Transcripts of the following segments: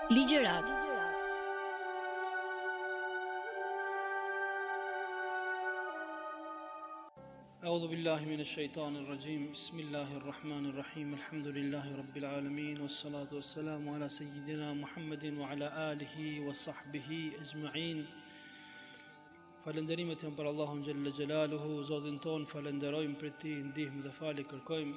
Ligjërat. أعوذ بالله من الشيطان الرجيم بسم الله الرحمن الرحيم الحمد لله رب العالمين والصلاة والسلام على سيدنا محمد وعلى آله وصحبه أجمعين. Falënderimet janë për Allahun xhalla xhelaluhu, Zotin ton, falenderojmë për ti, ndihmë dhe falje kërkojmë.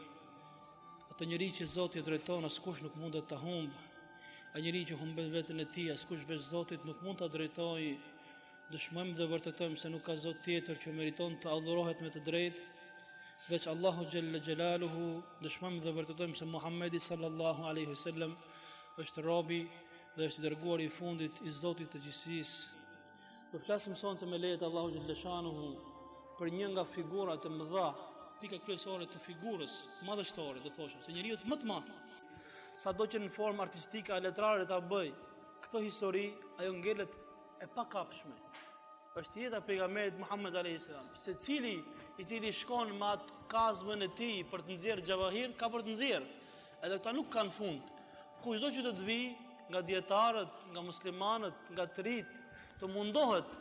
Atë njeri që Zoti e drejton, askush nuk mund ta humbë. Ai njeri që humbet veten e tij, askush veç Zotit nuk mund ta drejtojë. Dëshmojmë dhe vërtetojmë se nuk ka Zot tjetër që meriton të adhurohet me të drejtë veç Allahu xhalla xhelaluhu. Dëshmojmë dhe vërtetojmë se Muhamedi sallallahu alaihi wasallam është robi dhe është i dërguari i fundit i Zotit të gjithësisë. Do flasim sonte me lejet Allahu xhalla shanuhu për një nga figurat e mëdha, pika kryesore të figurës madhështore, do thosha, se njeriu më të madh, sado që në formë artistike a letrare ta bëj këtë histori, ajo ngelet e pakapshme. Është jeta e pejgamberit Muhammed alayhis salam. Secili i cili shkon me atë kazmën e tij për të nxjerrë xhavahir, ka për të nxjerrë. Edhe ata nuk kanë fund. Kushdo që të vi nga dietarët, nga muslimanët, nga të rit, të mundohet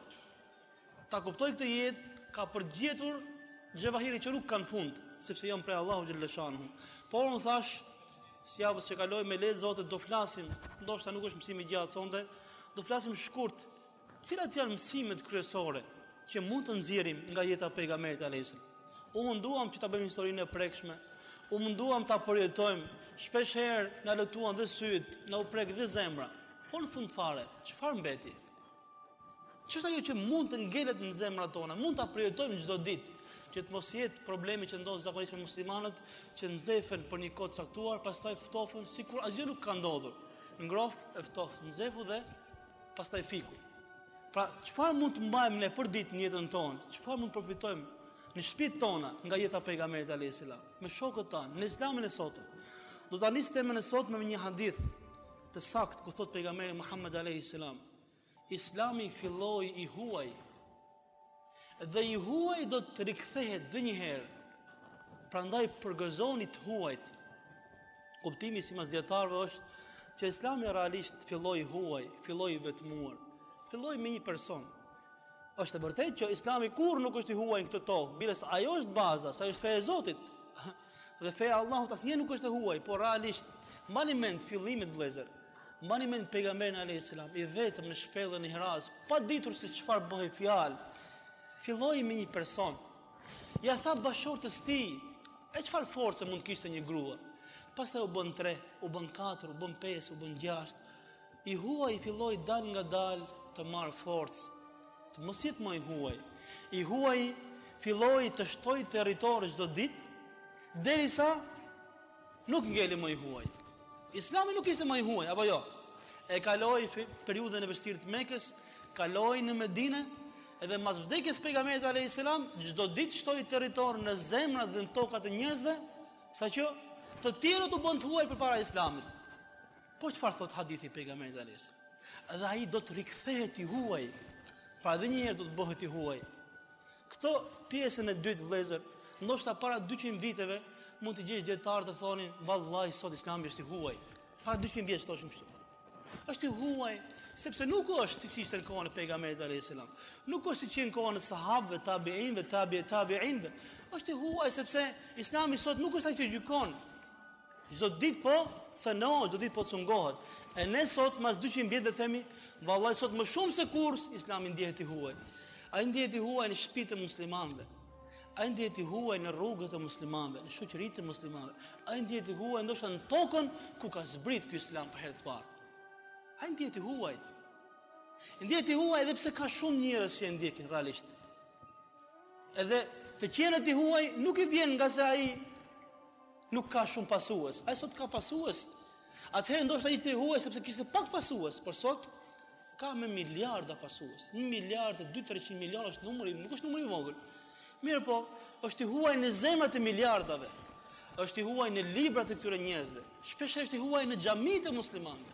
ta kuptoj këtë jetë, ka përgjetur xhavahiri që nuk kanë fund, sepse janë prej Allahu xhalla shanuhu. Por unë thash, si javës që kaloi me lehtë Zotit do flasim, ndoshta nuk është mësimi i gjatë sonte, do flasim shkurt cilat janë mësimet kryesore që mund të nxjerrim nga jeta e pejgamberit alayhis salam. U munduam që ta bëjmë historinë e prekshme, u munduam ta përjetojmë, shpesh herë na lutuan dhe syt, na u prek dhe zemra. Po në fund fare, çfarë mbeti? Ç'është ajo që mund të ngelet në zemrat tona, mund ta përjetojmë çdo ditë, që të mos jetë problemi që ndodh zakonisht me muslimanët, që nxefen për një kohë caktuar, pastaj ftofen sikur asgjë nuk ka ndodhur. Ngrof, e ftoft, nxefu dhe pastaj fiku. Pra, çfarë mund të mbajmë ne për ditë në jetën tonë? Çfarë mund të përfitojmë në shtëpitë tona nga jeta e pejgamberit alayhis salam, me shokët tanë, në Islamin e sotëm? Do ta nis temën e sotme me një hadith të saktë ku thot pejgamberi Muhammed alayhis salam: Islami filloi i huaj dhe i huaj do të rikthehet dhe një herë. Prandaj përgëzoni të huajt. Kuptimi sipas dietarëve është që Islami realisht filloi i huaj, filloi i vetmuar. Filloi me një person. Është e vërtetë që Islami kurrë nuk është i huaj në këtë tokë, biles ajo është baza, sa është feja e Zotit. Dhe feja e Allahut asnjë nuk është e huaj, por realisht mbani mend fillimit vëllezër. Mbani mend pejgamberin alayhis salam, i vetëm në shpellën e Hiraz, pa ditur se çfarë bëhej fjalë. Filloi me një person. Ja tha bashortës tij, e çfarë force mund kishte një grua? Pastaj u bën 3, u bën 4, u bën 5, u bën 6. I huaj filloi dal nga dal të marr forcë, të mos jetë më i huaj. I huaj filloi të shtoj territor çdo ditë, derisa nuk ngeli më i huaj. Islami nuk ishte më i huaj, apo jo? E kaloi periudhën e vështirë të Mekës, kaloi në Medinë, edhe mas vdekjes pejgamberit alayhis salam, çdo ditë shtoi territor në zemrat dhe në tokat e njerëzve, saqë të tjerët u bën të huaj përpara Islamit. Po çfarë thot hadithi i pejgamberit alayhis salam? Edhe ai do të rikthehet i huaj. Pra edhe një herë do të bëhet i huaj. Këtë pjesën e dytë vëllezër, ndoshta para 200 viteve mund të gjesh dietarë të thonin, vallahi sot Islami është i huaj. Para 200 vjeç thoshim kështu. Është i huaj sepse nuk është siç ishte në kohën e pejgamberit alayhis salam. Nuk është siç në kohën e sahabëve, tabiinëve, tabiinëve. Është i huaj sepse Islami sot nuk është ai që gjykon. Çdo ditë po cënohet, çdo ditë po cungohet. E ne sot mas 200 vjet dhe themi, vallahi sot më shumë se kurrë Islami ndihet i huaj. Ai ndihet i huaj në shtëpitë e muslimanëve. Ai ndihet i huaj në rrugët e muslimanëve, në shoqëritë e muslimanëve. Ai ndihet i huaj ndoshta në tokën ku ka zbrit ky Islam për herë të parë. Ai ndihet i huaj. Ndihet i huaj edhe pse ka shumë njerëz që e ndjekin realisht. Edhe të qenë i huaj nuk i vjen nga se ai nuk ka shumë pasues. Ai sot ka pasues. Atëherë ndoshta ishte i huaj sepse kishte pak pasues, por sot ka me miliarda pasues. 1 miliard e 200-300 milionë është numri, nuk është numri i vogël. Mirë po, është i huaj në zemrat e miliardave. Është i huaj në librat e këtyre njerëzve. Shpesh është i huaj në xhamitë e muslimanëve.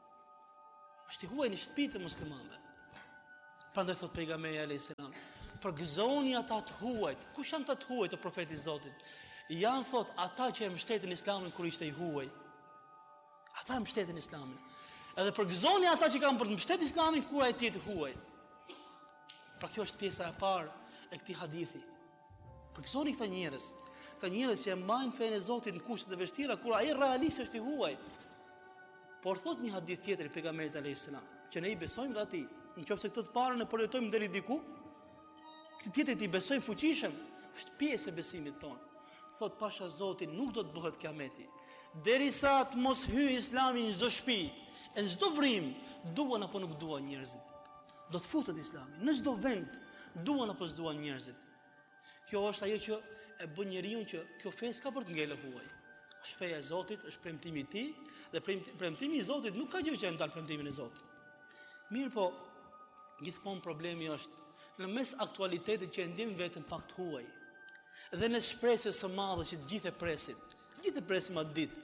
Është i huaj në shtëpitë e muslimanëve. Prandaj thot pejgamberi alayhis salam, përgëzoni ata të huajt. Kush janë ata të huajt të profetit Zotit? Janë thot ata që e mbështetën Islamin kur ishte i huaj. Ata e mbështetën Islamin. Edhe përgëzoni ata që kanë për të mbështetur Islamin kur ai tjetër huaj. Pra kjo është pjesa e parë e këtij hadithi. Përgëzoni këta njerëz që e mbajnë fenë e Zotit në kushte të vështira kur ai realisht është i huaj. Por thot një hadith tjetër i pejgamberit alayhis salam, që ne i besojmë dhe atij. Nëse këtë të parën e përjetojmë deri diku, këtë tjetër i besojmë fuqishëm, është pjesë e besimit tonë. Thot pasha Zotin nuk do të bëhet kiameti, derisa të mos hyjë Islami në çdo shtëpi, në çdo vrim, duan apo nuk duan njerëzit. Do të futet Islami në çdo vend, duan apo s'duan njerëzit. Kjo është ajo që e bën njeriu që kjo fe s'ka për të ngelë huaj. Është feja e Zotit, është premtimi i tij, dhe premtimi i Zotit nuk ka gjë që e ndal premtimin e Zotit. Mirë po, gjithmonë problemi është në mes aktualitetit që e ndim vetëm pak të huaj, dhe në shpresës së madhe që gjithë e presim atë ditë.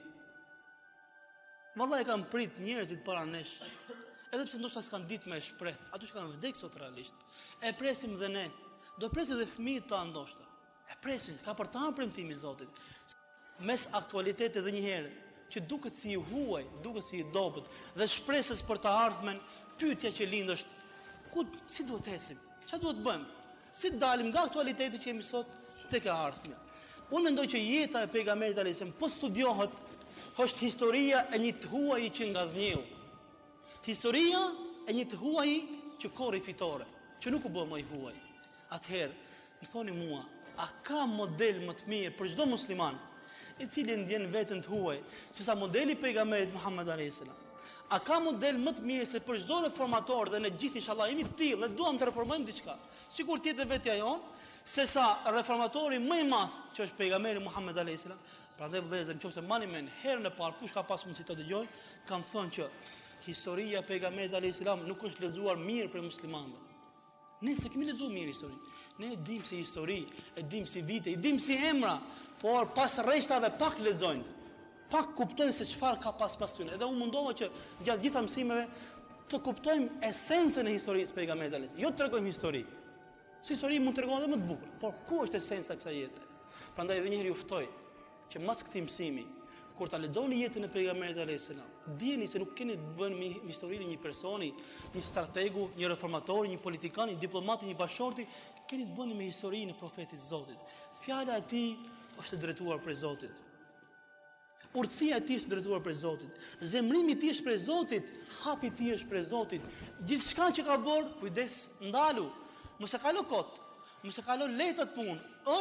Vallai e kanë prit njerëzit para nesh, edhe pse ndoshta s'kan ditë me shpreh, ato që kanë vdekur sot realisht. E presim dhe ne, do presim dhe fëmijët tanë ndoshta. E presim, ka për ta premtimi i Zotit. Mes aktualitetit dhe një herë që duket si i huaj, duket si i dobët dhe shpresës për të ardhmen, pyetja që lind është si duhet ecim? Çfarë duhet bëjmë? Si dalim nga aktualiteti që jemi sot tek e ardhmja? Unë mendoj që jeta e pejgamberit alayhis salam po studiohet, është historia e një të huaji që ngadhnjeu. Historia e një të huaji që korri fitore, që nuk u bë më i huaj. Atëherë, më thoni mua, a ka model më të mirë për çdo musliman i cili ndjen veten të huaj, sesa modeli i pejgamberit Muhammed alayhis salam? A ka model më të mirë se për çdo reformator, dhe ne gjithë inshallah jemi të tillë, ne duam të reformojmë diçka, sikur tjetër vetja jon, sesa reformatori më i madh që është pejgamberi Muhammed alayhis salam. Prandaj vëllezër, nëse mani men herën e parë kush ka pasur mundësi ta dëgjoj, kam thënë që historia e pejgamberit alayhis salam nuk është lexuar mirë për muslimanëve. Ne se kemi lexuar mirë historinë. Ne e dim si histori, e dim si vite, e dim si emra, por pas rreshtave pak lexojnë. Pak kuptojnë se çfarë ka pas tyne. Edhe unë mundova që gjatë gjitha mësimeve të kuptojmë esencën e historisë së pejgamberit alayhis salam. Jo të tregojmë histori. Si histori mund të tregojmë edhe më të bukur, por ku është esenca e kësaj jete? Prandaj edhe një herë ju ftoj që mas këtij mësimi, kur ta lexoni jetën e pejgamberit alayhis salam, dijeni se nuk keni të bëni me historinë e një personi, një strategu, një reformator, një politikan, një diplomat, një bashorti, keni të bëni me historinë e profetit Zotit. Fjala e tij është drejtuar për Zotit. Urtësia e tij është drejtuar për Zotit. Zemrimi i tij është për Zotit, hapi i tij është për Zotit. Gjithçka që ka bërë, kujdes, ndalu. Mos e kalo kot, mos e kalo lehtat punë.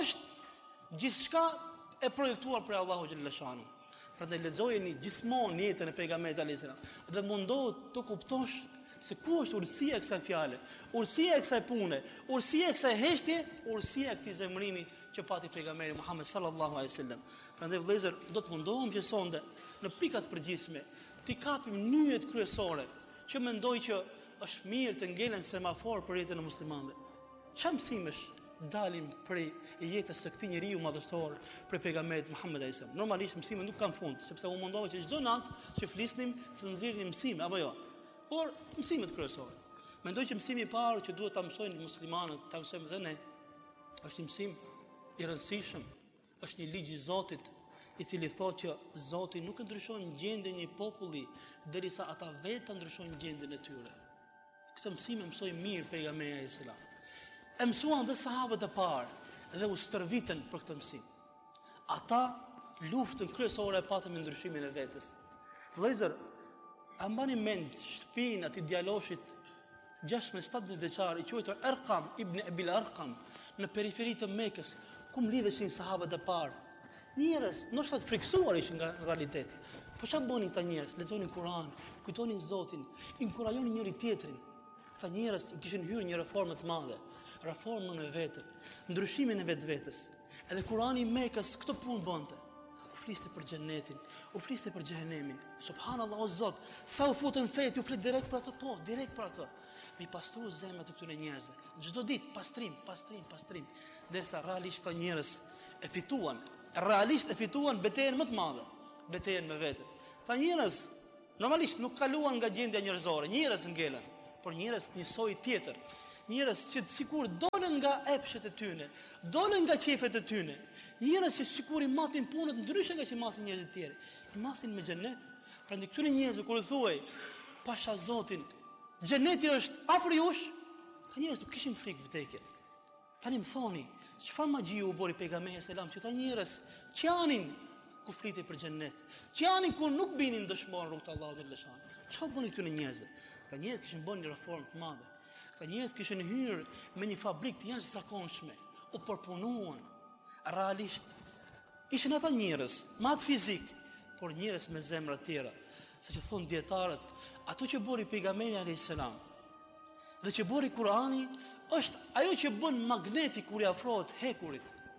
Është gjithçka e projektuar për Allahu xhallahu shanu. Prandaj lexojeni gjithmonë jetën e pejgamberit alayhis salam dhe mundohu të kuptosh se ku është urtësia e kësaj fjale, urtësia e kësaj pune, urtësia e kësaj heshtje, urtësia e këtij zemrimi që pati pejgamberi Muhammed sallallahu alaihi wasallam. Prandaj vëllezër, do të mundohem që sonde në pikat përgjithshme të kapim nyjet kryesore që mendoj që është mirë të ngelen semafor për jetën e muslimanëve. Çfarë mësimesh dalim prej jetës së këtij njeriu madhështor, prej pejgamberit Muhammed alayhis salam? Normalisht mësimet nuk kanë fund, sepse u mundova që çdo natë që flisnim të nxirrim mësime apo jo. Por mësimet kryesore. Mendoj që mësimi i parë që duhet ta mësojnë muslimanët, ta mësojmë edhe ne, është një mësim i rëndësishëm, është një ligj i Zotit, i cili thotë që Zoti nuk e ndryshon gjendjen e një populli derisa ata vetë ndryshojnë gjendjen e tyre. Këtë mësim e mësoi mirë pejgamberi alayhis salam. E mësuan dhe sahabët e parë dhe u stërvitën për këtë mësim. Ata luftën kryesore e patën me ndryshimin e vetes. Vëllezër, a mbani mend shtëpinë atij djaloshit 16-17 vjeçar i quajtur Arqam ibn Abil Arqam në periferi të Mekës, ku mlidheshin sahabët e parë. Njerëz, ndoshta të friksuar ishin nga realiteti. Po çfarë bënin këta njerëz? Lexonin Kur'an, kujtonin Zotin, inkurajonin njëri tjetrin. Këta njerëz kishin hyrë një reformë të madhe, reformën e vetën, ndryshimin e vetvetes. Edhe Kurani i Mekës këtë punë bënte. U fliste për xhenetin, u fliste për xhehenemin. Subhanallahu o Zot, sa u futën fet, u flet direkt për ato, po, direkt për ato. Mi pastru zemrat e këtyre njerëzve. Çdo ditë pastrim, derisa realisht këta njerëz e fituan betejën më të madhe, betejën me veten. Këta njerëz normalisht nuk kaluan nga gjendja njerëzore, njerëz ngelen, por njerëz një soi tjetër. Njerëz që sikur dolen nga epshet e tyre, dolen nga qefet e tyre. Njerëz që sikur i matin punët ndryshe nga që masin njerëzit tjerë. I masin me xhenet. Prandaj këtyre njerëzve kur i thuaj, pasha Zotin, xheneti është afër jush, ta njerëz nuk kishin frikë vdekje. Tani më thoni, çfarë magji u bori pejgamberi selam që ta njerëz qanin ku flitej për xhennet, qanin kur nuk binin dëshmor rrugt Allahut dhe lëshan. Çfarë bëni këtyre njerëzve? Ta njerëz kishin bën një reformë të madhe. Ta njerëz kishin hyrë me një fabrikë të jashtëzakonshme, u përpunuan realisht. Ishin ata njerëz, me atë fizik, por njerëz me zemra të tjera. Sa që thon dietarët, ato që bori pejgamberi alayhis salam dhe që bori Kurani është ajo që bën magneti kur i afrohet hekurit.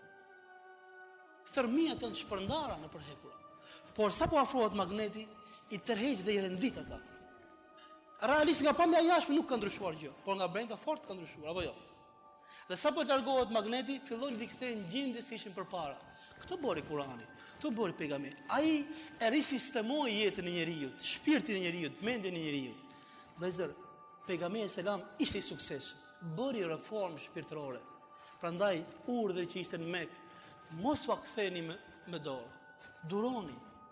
Fërmia të shpërndara në për hekura. Por sa po afrohet magneti, i tërheq dhe i rendit ata. Realisht nga pamja jashme nuk ka ndryshuar gjë, por nga brenda fort ka ndryshuar, apo jo? Dhe sa po largohet magneti, fillojnë të kthehen gjendjes që ishin përpara. Këtë bori Kurani, këtë bori pejgamberi. Ai e risistemoi jetën e njeriu, shpirtin e njeriu, mendjen e njeriu. Vëllazër, pejgamberi selam ishte i suksesshëm, bëri reformë shpirtërore. Prandaj urdhri që ishte në Mekë, mos u ktheni me dorë. Duroni.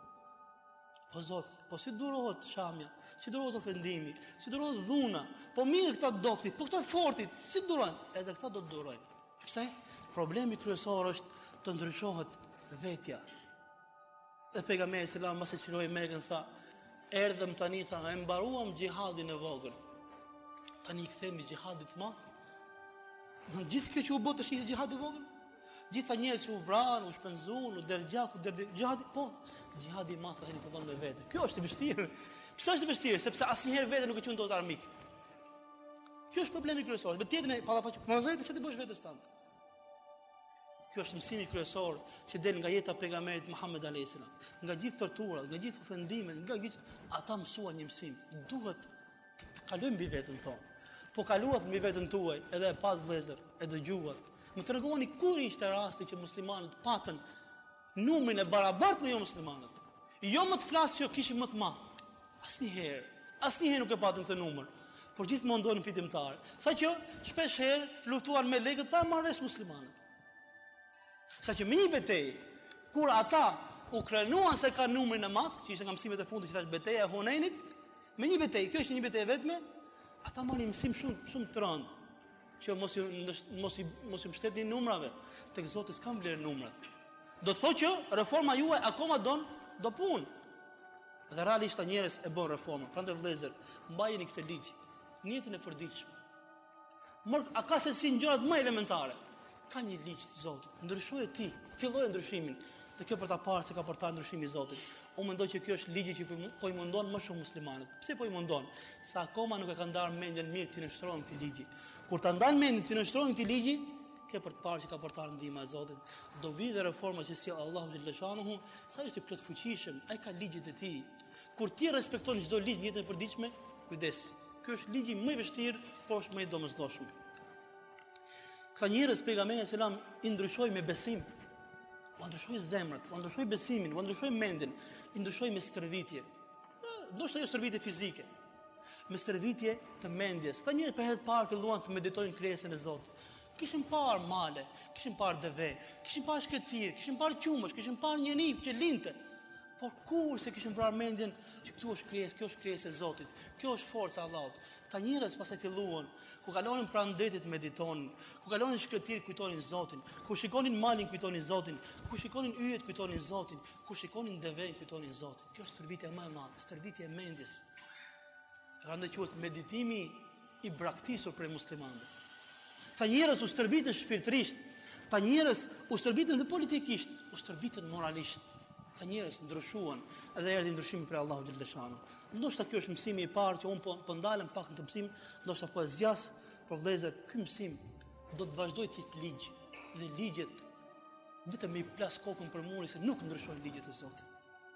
O Zot, po si durohet shamja, si durohet ofendimi, si durohet dhuna, po mirë këta të doktit, po këta të fortit, si durojnë? Edhe këta do të durojnë. Pse? Problemi kryesor është të ndryshohet vetja. Dhe pejgamberi selam mos e çiroi Mekën, tha, erdhëm tani, tha, e mbaruam xhihadin e vogël. Tani i kthemi xhihadit të madh. Në gjithë kjo që u bë të ishte xhihad i vogël? Gjitha njerëz u vranë, u shpenzuan, u dergjaku, xhihadi, po, xhihadi i madh tani fillon me vete. Kjo është e vështirë. Pse është e vështirë? Sepse asnjëherë vete nuk e quajnë dot armik. Kjo është problemi kryesor. Me tjetrin e pallafaqur, me vete ç'të bësh vetes tënde. Kjo është mësimi kryesor që del nga jeta e pejgamberit Muhammed alayhis salam. Nga gjithë torturat, nga gjithë ofendimet, nga gjithë ata mësuan një mësim. Duhet të kalojmë mbi veten tonë. Po kaluat mbi veten tuaj, edhe e pat vëllezër, e dëgjuat. Më tregoni kur ishte rasti që muslimanët patën numrin e barabartë me jo muslimanët. Jo më të flasë që kishin më të madh. Asnjëherë nuk e patën të numër. Por gjithmonë ndonin fitimtarë. Saqë shpesh herë luftuan me legët pa marrë vesh muslimanët. Saqë me një betejë, kur ata u krenuan se kanë numrin e madh, që ishte nga mësimet e fundit që thash betejë e Hunenit, me një betejë, kjo ishte një betejë vetme, ata marrin mësim shumë të rëndë. Që mos i mbështetni numrave, tek Zoti s'kan vlerë numrat. Do të thotë që reforma juaj akoma do punë. Dhe realisht ta njerëz e bën reformën. Prandaj vëllezër, mbajeni këtë ligj, në jetën e përditshme. A ka se si gjërat më elementare? Ka një ligj të Zotit. Ndryshoje ti, filloje ndryshimin. Dhe kjo për ta parë se ka për ta ndryshimi i Zotit. Unë mendoj që kjo është ligji që po i mundon më shumë muslimanët. Pse po i mundon? Sa akoma nuk e kanë ndarë mendjen mirë të nështrojnë këtij ligji. Kur ta ndanë mendjen të nështrojnë këtij ligji, kjo për të parë që ka për ta ndihma e Zotit. Do vi dhe reforma që sjell Allahu xhaleshanuhu, sa është i plot fuqishëm, ai ka ligjet e tij. Kur ti respekton çdo ligj në jetën e përditshme, kujdes. Ky është ligji më i vështirë, por është më i domosdoshëm. Ka njerëz pejgamberi selam i ndryshoi me besim. U ndryshoi zemrat, u ndryshoi besimin, u ndryshoi mendjen, i ndryshoi me stërvitje. Ndoshta jo stërvitje fizike, me stërvitje të mendjes. Ata njerëz për herë të parë filluan të meditojnë krijesën e Zotit. Kishin parë male, kishin parë deve, kishin parë shkretir, kishin parë qumësh, kishin parë një nip që linte. Por kur se kishin vrarë mendjen që këtu është krijesë, kjo është krijesë e Zotit, kjo është forca e Allahut. Ta njerëz pastaj filluan, ku kalonin pranë detit meditonin, ku kalonin shkretir kujtonin Zotin, ku shikonin malin kujtonin Zotin, ku shikonin yjet kujtonin Zotin, ku shikonin deven kujtonin Zotin. Kjo është stërvitja më e madhe, stërvitja e mendjes. Prandaj quhet meditimi i braktisur për muslimanët. Ta njerëz u stërbitën shpirtërisht, ta njerëz u stërbitën dhe politikisht, u stërbitën moralisht. Ta njerëz ndryshuan dhe erdhi ndryshimi prej Allahut xhaleshanu. Ndoshta ky është mësimi i parë që un po ndalem pak në të mësim, ndoshta po e zgjas, por vëllezër, ky mësim do të vazhdoj të jetë ligj dhe ligjet vetëm i plas kokën për muri se nuk ndryshojnë ligjet e Zotit.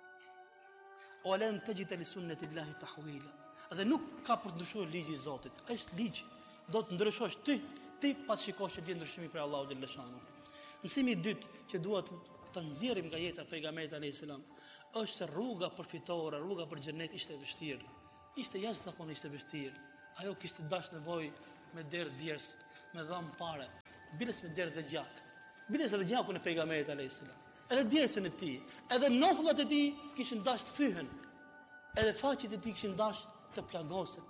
O lan tajid li sunnati llahi tahwila. Dhe nuk ka për të ndryshuar ligji i Zotit. Është ligj. Do të ndryshosh ti pas shikosh që vjen ndryshimi prej Allahut xhaleshanu. Mësimi i dytë që dua të nxjerrim nga jeta e pejgamberit alayhis salam është rruga përfitore, rruga për xhenet ishte e vështirë. Ishte jashtëzakonisht e vështirë. Ajo kishte dash nevojë me derë djers, me dhëm parë, biles me derë dhe gjak. Biles edhe gjakun e pejgamberit alayhis salam. Edhe djersën e tij, edhe nofullat e tij kishin dash të fyhen. Edhe faqet e tij kishin dash të plagoset.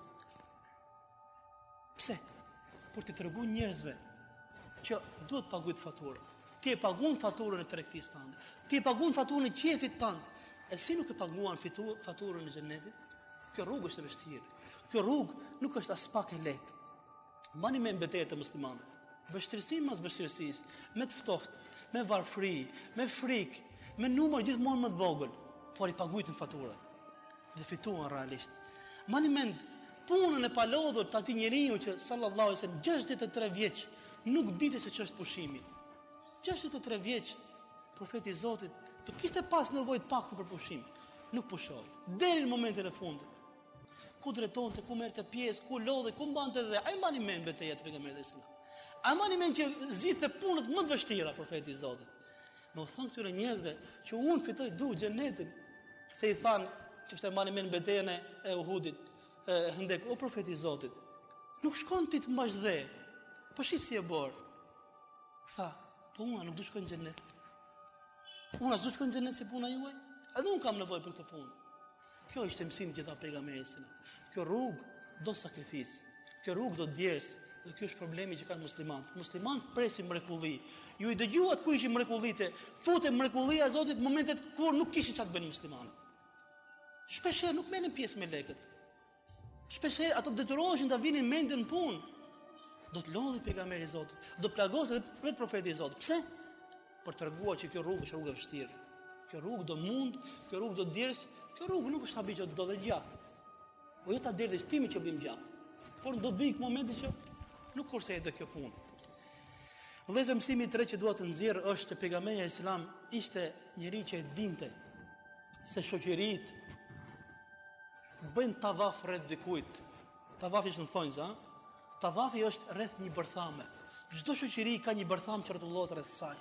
Pse? Por të tregu njerëzve që duhet paguajt faturën. Ti e paguan faturën e tregtisë tënde. Ti e paguan faturën e qefit tënd. E si nuk e paguan faturën e xhenetit? Kjo rrugë është e vështirë. Kjo rrugë nuk është as pak e lehtë. Mbani me betejë të muslimanëve. Vështirësi mas vështirësisë, me të ftohtë, me varfëri, me frikë, me numër gjithmonë më të vogël, por i paguajtën faturën dhe fituan realisht. Mbani mend punën e palodhur të atij njeriu që sallallahu alaihi wasallam 63 vjeç nuk dinte se ç'është pushimi. 63 vjeç profeti i Zotit të kishte pas nevojë të paktë për pushim, nuk pushoi deri në momentin e fundit. Ku drejtonte, ku merrte pjesë, ku lodhe, ku mbante dhe ai mbani mend betejat e pejgamberit sallallahu. A mbani mend që zgjidhte punët më të vështira profeti i Zotit. Më u thon këtyre njerëzve që unë fitoj xhenetin, se i than që ishte mbani mend betejën e Uhudit, Hendek, o profeti i Zotit. Nuk shkon ti të mbash dhe. Po shif si e bor. Tha, po unë nuk do shkoj në xhenet. Unë as do shkoj në xhenet si puna juaj. Edhe unë kam nevojë për këtë punë. Kjo ishte mësimi që tha pejgamberi sallallahu alajhi wasallam. Kjo rrugë do sakrificë. Kjo rrugë do djersë. Dhe kjo është problemi që kanë muslimanët. Muslimanët presin mrekulli. Ju i dëgjuat ku ishin mrekullitë. Futet mrekullia e Zotit në momentet kur nuk kishin çfarë të bënin muslimanët. Shpeshherë nuk merren pjesë me lekët. Shpeshherë ato detyroheshin ta vinin mendën në punë. Do të lodhi pejgamberi i Zotit, do plagosë vetë profeti i Zotit. Pse? Për treguar që kjo rrugë është rrugë e vështirë. Kjo rrugë do mund, kjo rrugë do djersë, kjo rrugë nuk është habi që do dhe gjatë. Po jo ta derdhësh timi që bim gjatë. Por do të vijë momenti që nuk kurse edhe kjo punë. Vëllezër, mësimi i tretë që dua të nxjerr është që pejgamberi i Islam ishte njëri që e dinte se shoqëritë bëjnë tavaf rreth dikujt. Tavafi është në thonjza, tavafi është rreth një bërthame. Çdo shoqëri ka një bërtham që rrotullohet rreth saj.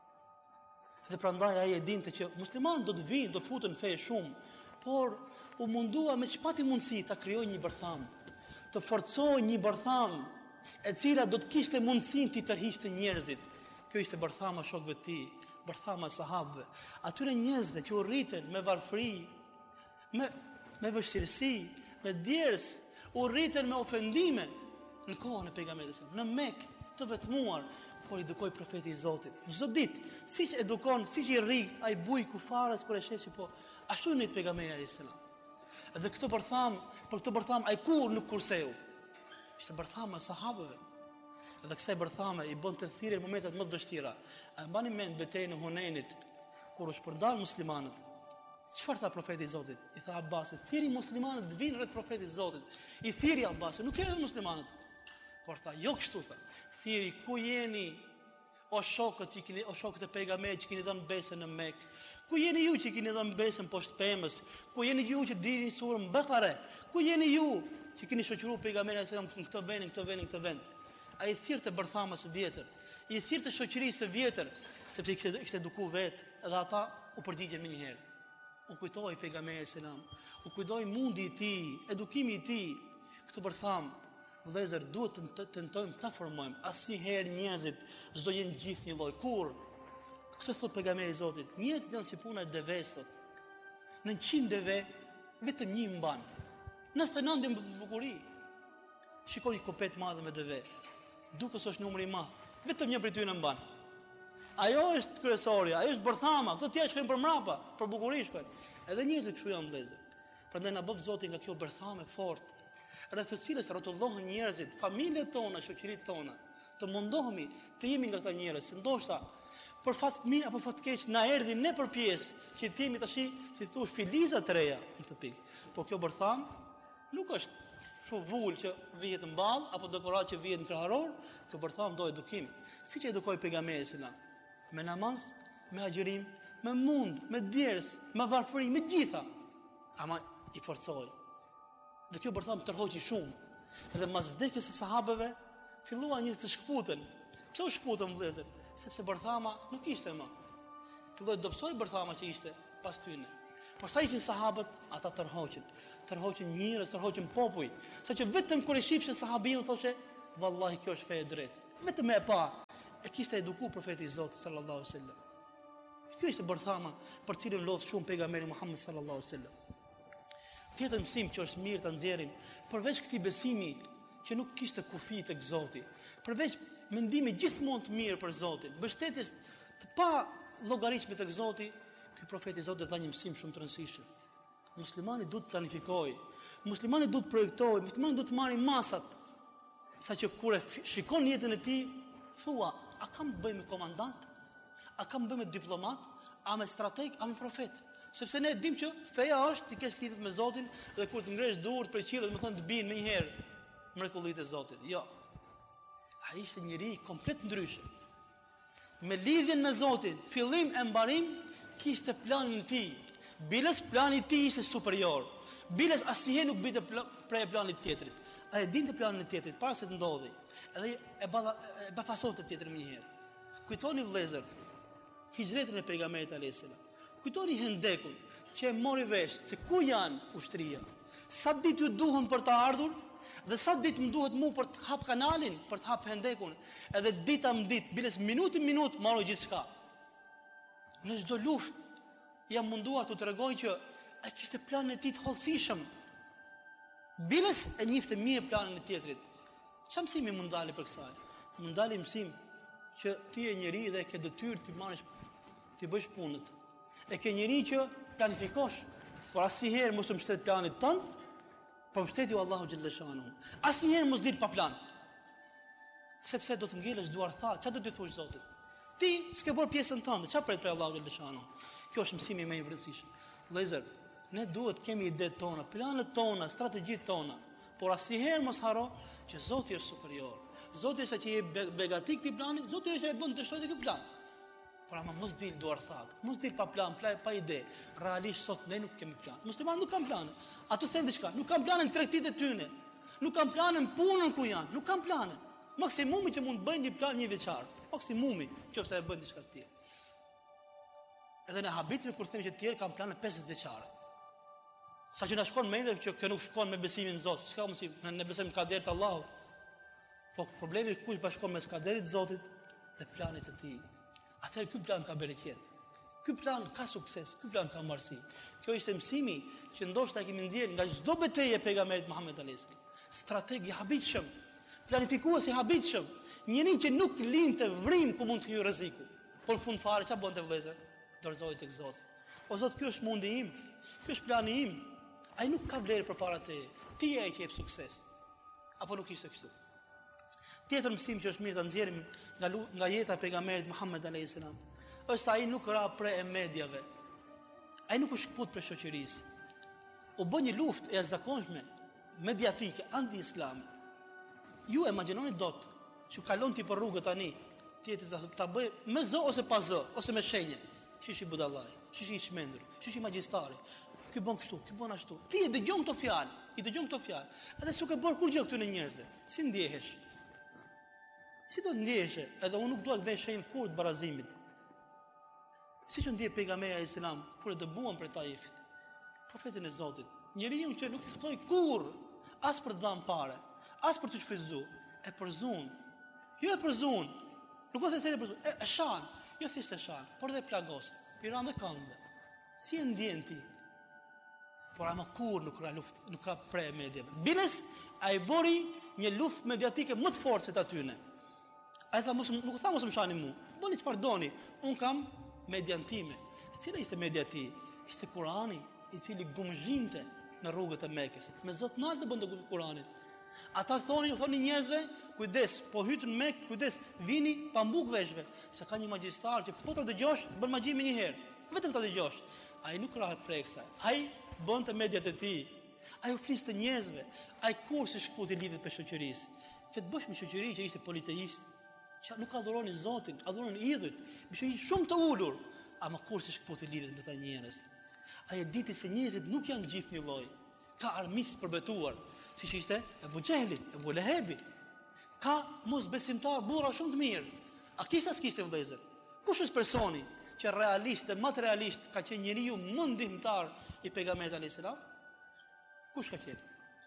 Dhe prandaj ai e dinte që muslimanët do të vinë, do të futen fe shumë, por u mundua me çpati mundësi ta krijojë një bërtham, të forcojë një bërtham e cila do të kishte mundësinë të tërhiqte njerëzit. Kjo ishte bërthama shokëve të tij, bërthama e sahabëve, atyre njerëzve që u rriten me varfëri, me vështirësi, me djers, u rriten me ofendime në kohën e pejgamberit në Mekë, të vetmuar, por i edukoi profeti i Zotit. Çdo ditë, siç edukon, siç i rri ai buj kufarës kur e sheh që po ashtu në pejgamberi alayhis salam. Dhe këtë bërtham ai kur nuk kurseu. Ishte bërthama e sahabëve. Dhe kësaj bërthame i bën të thirrje në momentet më të vështira. A mbani mend betejën e Hunenit kur u shpërndar muslimanët? Çfarë tha profeti i Zotit? I tha Abbasit, thirrni muslimanët të vinë rreth profetit të Zotit. I thirrri Abbasit, nuk erdhën muslimanët. Por tha, jo kështu tha. Thirri, ku jeni o shokët e pejgamberit që keni dhënë besën në Mekë? Ku jeni ju që keni dhënë besën poshtë pemës? Ku jeni ju që dini surën Bekare? Ku jeni ju që keni shoqëruar pejgamberin në këtë vend? Ai thirrte bërthamës së vjetër, i thirrte shoqërisë së vjetër, sepse kishte edukuar vetë, edhe ata u përgjigjen më një herë. U kujtoi pejgamberi selam, u kujtoi mundi i tij, edukimi i tij. Këtë bërtham, vëllezër, duhet të tentojmë ta formojmë. Asnjëherë njerëzit s'do jenë gjithë një lloj. Kur? Këtë thot pejgamberi i Zotit, njerëzit janë si puna e devës sot. Në 100 deve vetëm një mban. 99 në bukuri. Shikoni një kopet madhe me deve. Duke është numri i madh. Vetëm një prej tyre mban. Ajo është kryesorja, ajo është bërthama, këto tjerë shkojnë për mrapa, për bukuri shkojnë. Edhe njerëzit kështu janë vëllezër. Prandaj na bëf Zoti nga kjo bërthame fort, rreth të cilës rrotullohen njerëzit, familjet tona, shoqëritë tona. Të mundohemi të jemi nga këta njerëz, se ndoshta për fat mirë apo fat keq na erdhi ne për pjesë, që të jemi tash, si thosh, filiza të reja në këtë pikë. Po kjo bërtham nuk është kështu vul që vihet në mball apo dekorat që vihet në kraharor, kjo bërtham do edukim. Siç e edukoi pejgamberi selam, me namaz, me agjërim, me mund, me djers, me varfëri, me gjitha. Ama i forcoi. Dhe kjo bërtham tërhoqi shumë. Dhe mas vdekjes së sahabeve, filluan njerëzit të shkputen. Pse u shkputën vëllezër? Sepse bërthama nuk ishte më. Filloi të dobësoi bërthama që ishte pas tyre. Por sa ishin sahabët, ata tërhoqën. Tërhoqën njerëz, tërhoqën popull. Saqë vetëm kur e shifshin sahabiun thoshte, vallahi kjo është fe e drejtë. Vetëm e pa e kishte edukuar profeti i Zotit sallallahu alaihi wasallam. Kjo ishte bërthama për cilën lodh shumë pejgamberi Muhammed sallallahu alaihi wasallam. Tjetër mësim që është mirë ta nxjerrim, përveç këtij besimi që nuk kishte kufi tek Zoti, përveç mendimit gjithmonë të mirë për Zotin, mbështetjes të pa llogaritshme tek Zoti, ky profeti i Zotit dha një mësim shumë të rëndësishëm. Muslimani duhet të planifikojë, muslimani duhet të projektojë, muslimani duhet të marrë masat, saqë kur e shikon jetën e tij, thua, a kam të bëj me komandant? A kam të bëj me diplomat? A me strateg? A me profet? Sepse ne dim që feja është ti kesh lidhje me Zotin dhe kur të ngresh duart për qiell, do të thonë të bien më një herë mrekullitë e Zotit. Jo. Ai ishte njëri komplet ndryshe. Me lidhjen me Zotin, fillim e mbarim, kishte planin e tij. Biles plani i tij ishte superior. Biles asnjëherë nuk binte prej planit tjetrit. Ai dinte planin e tjetrit para se të ndodhi. Edhe e bafasonte tjetrin më një herë. Kujtoni vëllezër, hijretën e pejgamberit alayhis salam. Kujtoni Hendekun, që e mori vesh se ku janë ushtria. Sa ditë ju duhen për të ardhur dhe sa ditë më duhet mu për të hap kanalin, për të hap Hendekun. Edhe dita më ditë, biles minutë marrë gjithçka. Në çdo luftë jam munduar të tregoj që ai kishte planin e tij të hollësishëm. Biles e njifte mirë planin e tjetrit. Çfarë mësimi mund dalë për kësaj? Mund dalë mësim që ti je njeri dhe ke detyrë të marrësh të bësh punët. E ke njeri që planifikosh, por asnjëherë mos të mbështet planit tënd, po mbështeti Allahu xhallahu xhanuhu. Asnjëherë mos dil pa plan. Sepse do të ngelesh duar tha, çfarë do të thosh Zotit? Ti s'ke bërë pjesën tënde, çfarë pret për Allahu xhallahu xhanuhu? Kjo është mësimi më i rëndësishëm. Vëllezër, ne duhet kemi idetë tona, planet tona, strategjitë tona, por asnjëherë mos harro që Zoti është superior. Zoti është ai që i begati këtij plani, Zoti është ai që bën të shtojë këtë plan. Por ama mos dil duar thatë, mos dil pa plan, pa ide. Realisht sot ne nuk kemi plan. Muslimanët nuk kanë plane. Ato thënë diçka, nuk kanë plane në tregtitë e tyre. Nuk kanë plane në punën ku janë, nuk kanë plane. Maksimumi që mund të bëjnë një plan një vjeçar, maksimumi, nëse e bëjnë diçka të tillë. Edhe në habitime kur themi që të tjerë kanë plane 50 vjeçare. Saqë na shkon mendje që kë nuk shkon me besimin në Zot. S'ka mundsi, ne besojmë në kaderin e Allahut. Po problemi kush bashkon mes kaderit të Zotit dhe planit të tij. Atëherë ky plan ka bereqet. Ky plan ka sukses, ky plan ka mbarësi. Kjo ishte mësimi që ndoshta kemi nxjerrë nga çdo betejë e pejgamberit Muhammed alayhis salam. Strateg i habitshëm, planifikues i habitshëm, njëri që nuk linte vrim ku mund të hyjë rreziku. Por në fund fare çfarë bënte vëllezër? Dorëzoi tek Zoti. O Zot, ky është mundi im, ky është plani im. Ai nuk ka vlerë përpara teje. Ti je ai që jep sukses. Apo nuk ishte kështu? Tjetër mësim që është mirë ta nxjerrim nga jeta e pejgamberit Muhammed alayhis salam, është ai nuk ra pre e mediave. Ai nuk u shkput për shoqërisë. U bë një luftë e jashtëzakonshme mediatike anti-islame. Ju imagjinoni dot që kalon ti për rrugë tani, tjetër ta bëj me zë ose pa zë, ose me shenjë. Shishi budallaj, shishi i çmendur, shishi magjistari. Ky bën kështu, ky bën ashtu. Ti e dëgjon këto fjalë, i dëgjon këto fjalë. Edhe s'u ke bërë kur gjë këtyre njerëzve. Si ndjehesh? Si do të ndjehesh? Edhe unë nuk dua të vesh shenjë kur të barazimit. Siç u ndje pejgamberi alayhis salam kur e dëbuan për Taifit. Profetin e Zotit, njeriu që nuk i ftoi kurr, as për të dhënë parë, as për të shfrytzuar, e përzun. Jo e përzun. Nuk ka thënë përzun, e shan. Jo thjesht e shan, por dhe plagos, piran dhe këmbë. Si e ndjen ti? Por ama kur nuk ka luftë, nuk ka pre mediave. Biles ai bori një luftë mediatike më të fortë se atyne. Ai tha nuk tha mos më shani mua. Bëni çfarë doni. Un kam median time. Cila ishte media e tij? Ishte Kurani, i cili gumzhinte në rrugët e Mekës. Me Zot nalt bën të Kuranit. Ata thonin njerëzve, kujdes, po hyt në Mekë, kujdes, vini pa mbuk veshve, se ka një magjistar që po ta dëgjosh, bën magji më një herë. Vetëm ta dëgjosh. Ai nuk ra preksa. Ai bënte mediat e tij. Ai u fliste njerëzve. Ai kurse shkuti lidhet me shoqërisë. Që të bësh me shoqëri që ishte politeist, që nuk adhuronin Zotin, adhuronin idhujt, me shoqëri shumë të ulur, ama kurse shkuti lidhet me ta njerëz. Ai e diti se njerëzit nuk janë gjithë një lloj. Ka armiqë të përbetuar, siç ishte Abu Jehli, Abu Lehebi. Ka mosbesimtar burra shumë të mirë. A kishte as kishte vëllezër? Kush është personi që realisht dhe materialisht ka qenë njeriu më ndihmëtar i pejgamberit alayhis salam? Kush ka qenë?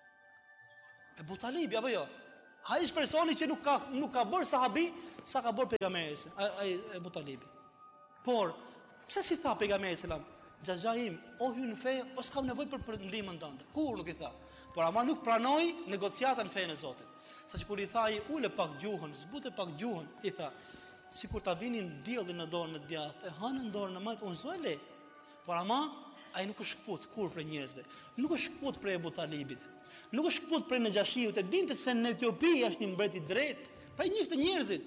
Abu Talibi apo jo? Ai është personi që nuk ka bërë sahabi sa ka bërë pejgamberi ai Abu Talibi. Por pse si tha pejgamberi selam? xhaxha im, o hyn në fe, o s'kam nevojë për ndihmën tënde. Kur nuk i tha. Por ama nuk pranoi negociatën në fenë e Zotit. Saqë kur i tha ai ule pak gjuhën, zbute pak gjuhën, i tha, sikur ta vinin diellin në dorën e djathtë, e hanë në dorën e majt, unë s'do e le. Por ama ai nuk është shkput kur për njerëzve. Nuk është shkput për Ebu Talibit. Nuk është shkput për Naxhashiut, e dinte se në Etiopi është një mbret i drejtë, pra i njihte njerëzit.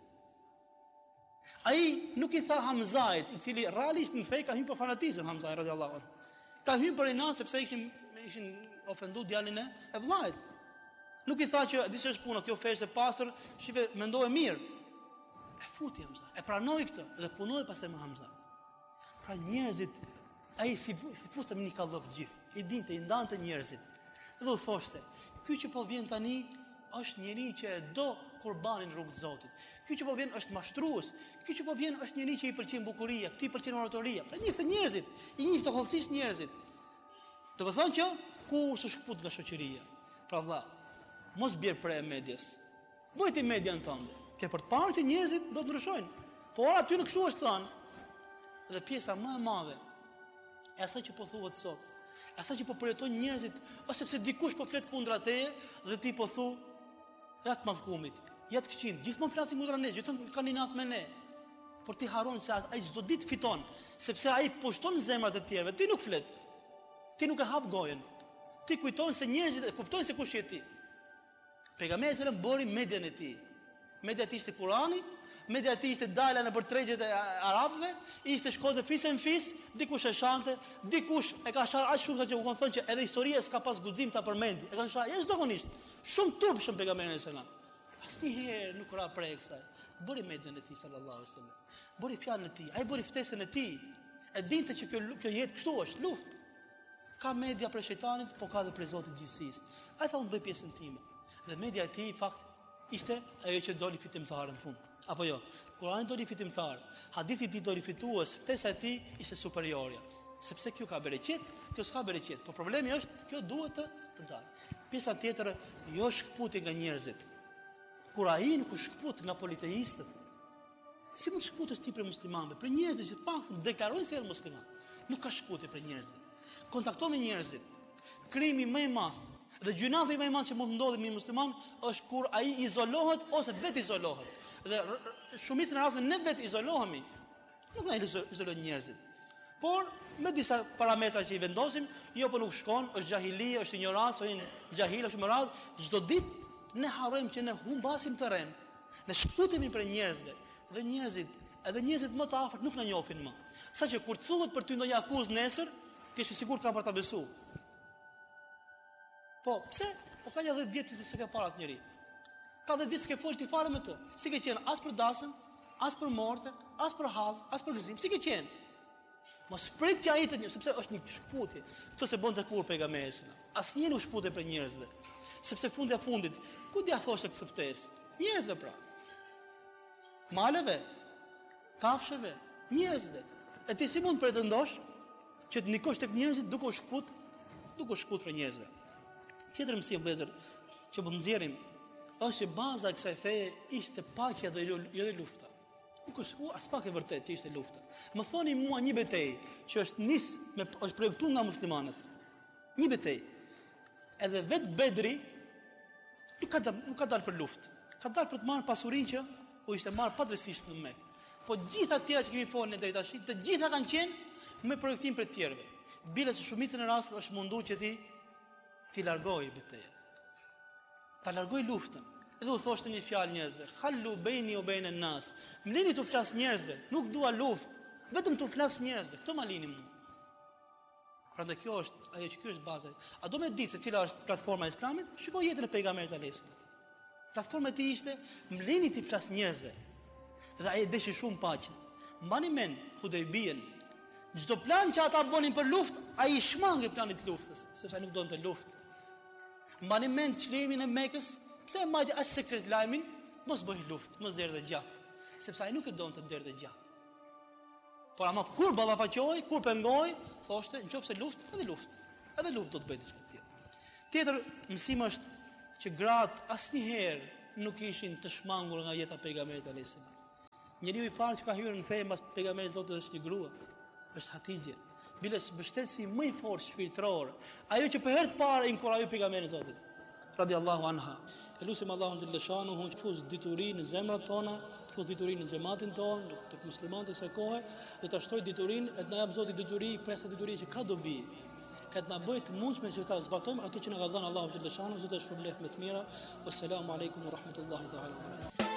Ai nuk i tha Hamzait, i cili realisht në fe ka hyrë për fanatizëm Hamzai radhiyallahu anhu. Ka hyrë për inat sepse ishin ofenduar djalin e vllajt. Nuk i tha që disi është puna, kjo fe është e pastër, shive mendoje mirë. E futi Hamza, e pranoi këtë dhe punoi pastaj me Hamza. Pra njerëzit, ai si futëm një kallop gjithë, i dinte, i ndante njerëzit. Dhe u thoshte, ky që po vjen tani është njeri që e do kurbanin rrugë të Zotit. Ky që po vjen është mashtrues, ky që po vjen është njeri që i pëlqen bukuria, këtij pëlqen oratoria. Pra njihte njerëzit, i njihte hollësisht njerëzit. Do të thonë që kush është shkput nga shoqëria. Pra vlla, mos bjer pre medias. Vojti median tënde. Ke për të parë që njerëzit do të ndryshojnë. Por aty në kështu është thënë. Dhe pjesa më e madhe e asaj që po thuhet sot, asaj që po përjetojnë njerëzit, ose sepse dikush po flet kundra teje dhe ti po thu ja të mallkumit, ja të këqin, gjithmonë flasin kundra ne, gjithmonë kanë inat me ne. Por ti harron se ai çdo ditë fiton, sepse ai pushton zemrat e tjerëve, ti nuk flet. Ti nuk e hap gojen. Ti kujton se njerëzit e kuptojnë se kush je ti. Pejgamberi sallallahu alajhi wasallam bori median e tij. Media e tij ishte Kurani, media e tij ishte dala në tregjet e arabëve, ishte shkollë fis në fis, dikush e shante, dikush e ka shar aq shumë që u kanë thënë që edhe historia s'ka pas guxim ta përmendi. E kanë shar, ja zakonisht. Shumë turpshëm pejgamberi sallallahu alajhi wasallam. Asnjëherë nuk ra prej kësaj. Bëri median e tij sallallahu alajhi wasallam. Bëri fjalën e tij, ai bëri ftesën e tij. E dinte që kjo jetë kështu është, luftë. Ka media për shejtanit, po ka edhe për Zotin gjithësisë. Ai tha unë bëj pjesën time. Dhe media e tij fakt ishte ajo që doli fitimtar në fund. Apo jo? Kurani doli fitimtar, hadithi i tij doli fitues, ftesa e tij ishte superiore. Sepse kjo ka bereqet, kjo s'ka bereqet. Po problemi është kjo duhet të ndalë. Pjesa tjetër jo shkputi nga njerëzit. Kur ai nuk shkput nga politeistët. Si mund shkputesh ti për muslimanëve, për njerëzit që të paktën deklarojnë se janë muslimanë? Nuk ka shkputje për njerëzit. Kontakto me njerëzit. Krimi më i madh dhe gjunafi më i madh që mund të ndodhi me një musliman është kur ai izolohet ose vetë izolohet. Dhe shumicën e rasteve ne vetë izolohemi. Nuk na izolojnë njerëzit. Por me disa parametra që i vendosim, jo po nuk shkon, është xahili, është ignorancë, është xahil, është moral, çdo ditë ne harrojmë që ne humbasim terren. Ne shkputemi për njerëzve dhe edhe njerëzit më të afërt nuk na njohin më. Saqë kur thuhet për ty ndonjë akuzë nesër, ti je sigurt ka për ta besuar. Po, pse? Po ka 10 vjet që s'e ka parë atë njerëj. Ka 10 vjet s'ke folti ti fare me të. Si ke qenë as për dasëm, as për morte, as për hall, as për gëzim. Si ke qenë? Mos prit që ai të një, sepse është një shkputje. Kto se bonte kur pejgamberi. Asnjë nuk shputej për njerëzve. Sepse fundja fundit, ku dia thoshte këtë ftesë? Njerëzve pra. Maleve, kafshëve, njerëzve. E ti si mund pretendosh që të ndikosh tek njerëzit duke u shkput për njerëzve? Tjetër mësim vëllezër që mund nxjerrim është që baza e kësaj feje ishte paqja dhe jo lufta. Nuk është as pak e vërtet që ishte lufta. Më thoni mua një betejë që është projektuar nga muslimanët. Një betejë. Edhe vet Bedri nuk ka dalë për luftë. Ka dalë për të marrë pasurinë që u ishte marrë padrejtisht në Mekë. Po gjitha të tjera që kemi folën deri tash, të gjitha kanë qenë me projektim për të tjerëve. Bile se shumicën e rasteve është munduar që ti largoj betejën. Ta largoj luftën. Edhe u thoshte një fjalë njerëzve, "Hallu baini wa baina an-nas." Mlini të flas njerëzve, nuk dua luftë, vetëm të flas njerëzve. Këtë ma lini mua. Prandaj kjo është baza. A do më ditë se cila është platforma e Islamit? Shikoj jetën e pejgamberit alayhis salam. Platforma e tij ishte mlini të flas njerëzve. Dhe ai deshi shumë paqe. Mbani mend Hudejbien. Çdo plan që ata bënin për luftë, ai shmangi planit të luftës, sepse ai nuk donte luftë. Mbani mend çlimin e Mekës, pse e majti as sekret lajmin, mos bëj luftë, mos derdhë gjak, sepse ai nuk e donte derdhë gjak. Por ama kur ballafaqoi, kur pengoi, thoshte, nëse luftë, edhe luftë do të bëj diçka tjetër. Tjetër mësim është që gratë asnjëherë nuk ishin të shmangur nga jeta e pejgamberit alayhis salam. Njeriu i parë që ka hyrë në fe mbas pejgamberit Zotit është një grua, është Hatixhe. Biles mbështetësi më i fortë shpirtëror. Ajo që për herë të parë inkurajoi pejgamberin e Zotit radiallahu anha. E lusim Allahun xhalla shanuhu të fuz diturinë në zemrat tona, të fuz diturinë në xhamatin ton, të muslimanët e kësaj kohe, dhe ta shtojë diturinë, e të na jap Zoti dituri, presa dituri që ka dobi. E të na bëj të mundshme që ta zbatojmë ato që na ka dhënë Allahu xhalla shanuhu, Zoti është për blef me të mira. Wassalamu alaikum wa rahmatullahi ta'ala wa barakatuh.